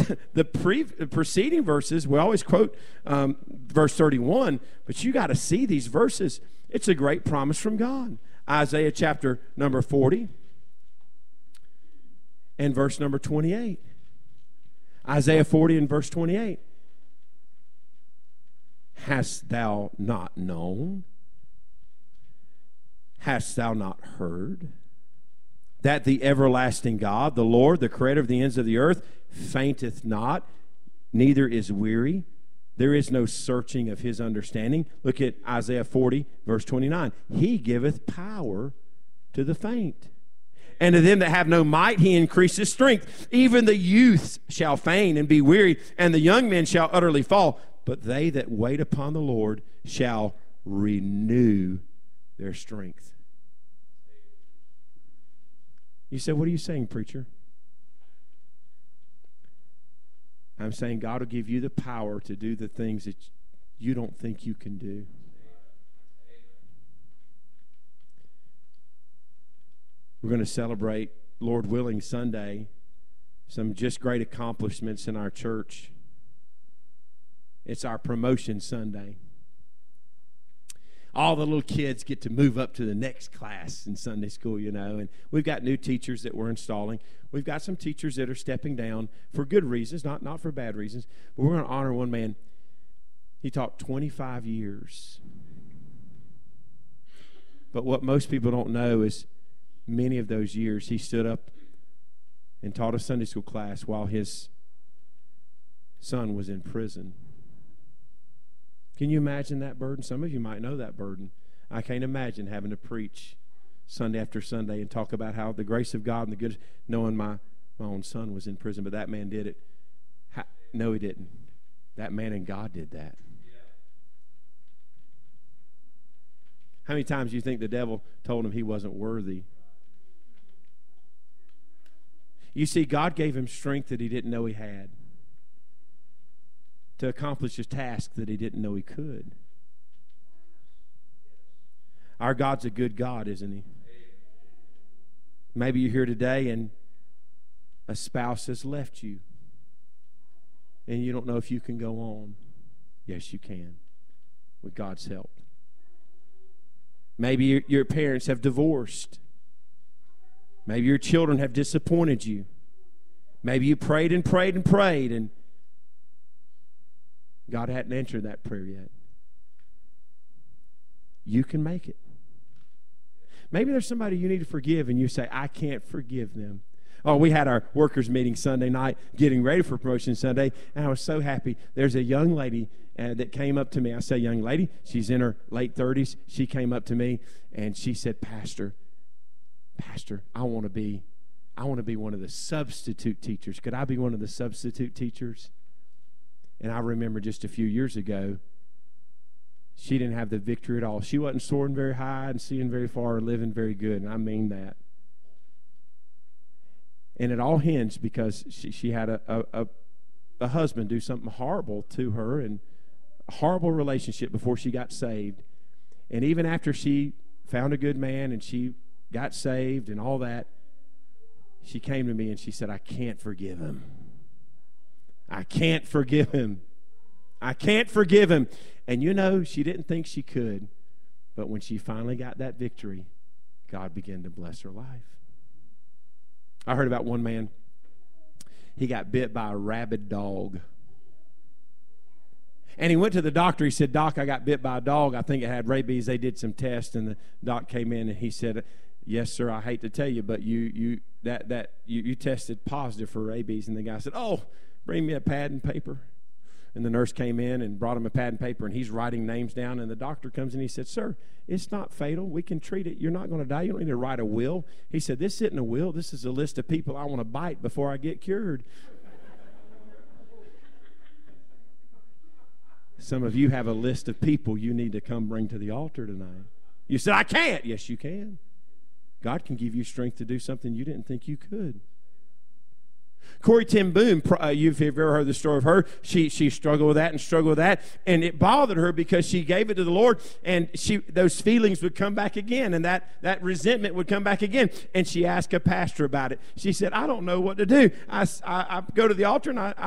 the preceding verses, we always quote verse 31, but you got to see these verses. It's a great promise from God. Isaiah chapter number 40 and verse number 28. Isaiah 40 and verse 28. Hast thou not known? Hast thou not heard? That the everlasting God, the Lord, the creator of the ends of the earth, fainteth not, neither is weary. There is no searching of his understanding. Look at Isaiah 40, verse 29. He giveth power to the faint. And to them that have no might, he increases strength. Even the youths shall faint and be weary, and the young men shall utterly fall. But they that wait upon the Lord shall renew their strength. You say, what are you saying, preacher? I'm saying God will give you the power to do the things that you don't think you can do. We're going to celebrate, Lord willing, Sunday, some just great accomplishments in our church. It's our promotion Sunday. All the little kids get to move up to the next class in Sunday school, you know, and we've got new teachers that we're installing. We've got some teachers that are stepping down for good reasons, not for bad reasons, but we're going to honor one man. He taught 25 years. But what most people don't know is many of those years he stood up and taught a Sunday school class while his son was in prison. Can you imagine that burden? Some of you might know that burden. I can't imagine having to preach Sunday after Sunday and talk about how the grace of God and the good, knowing my own son was in prison, but that man did it. No, he didn't. That man and God did that. How many times do you think the devil told him he wasn't worthy? You see, God gave him strength that he didn't know he had to accomplish a task that he didn't know he could. Our God's a good God, isn't he? Maybe you're here today and a spouse has left you and you don't know if you can go on. Yes, you can, with God's help. Maybe your parents have divorced. Maybe your children have disappointed you. Maybe you prayed and prayed and prayed and God hadn't answered that prayer yet. You can make it. Maybe there's somebody you need to forgive and you say, I can't forgive them. Oh, we had our workers meeting Sunday night getting ready for promotion Sunday, and I was so happy. There's a young lady that came up to me. I say young lady. She's in her late 30s. She came up to me and she said, Pastor, I want to be one of the substitute teachers. Could I be one of the substitute teachers? And I remember just a few years ago, she didn't have the victory at all. She wasn't soaring very high and seeing very far or living very good, and I mean that. And it all hinged because she had a husband do something horrible to her and a horrible relationship before she got saved. And even after she found a good man and she got saved and all that, she came to me and she said, I can't forgive him. I can't forgive him. I can't forgive him. And you know, she didn't think she could. But when she finally got that victory, God began to bless her life. I heard about one man. He got bit by a rabid dog. And he went to the doctor. He said, Doc, I got bit by a dog. I think it had rabies. They did some tests, and the doc came in and he said, yes, sir, I hate to tell you, but you tested positive for rabies. And the guy said, oh, bring me a pad and paper. And the nurse came in and brought him a pad and paper, and he's writing names down. And the doctor comes in and he said, sir, it's not fatal. We can treat it. You're not going to die. You don't need to write a will. He said, this isn't a will. This is a list of people I want to bite before I get cured. Some of you have a list of people you need to come bring to the altar tonight. You said, I can't. Yes, you can. God can give you strength to do something you didn't think you could. Corrie ten Boom, you've ever heard the story of her. She struggled with that, and it bothered her because she gave it to the Lord, and those feelings would come back again, and that resentment would come back again. And she asked a pastor about it. She said, I don't know what to do. I go to the altar, and I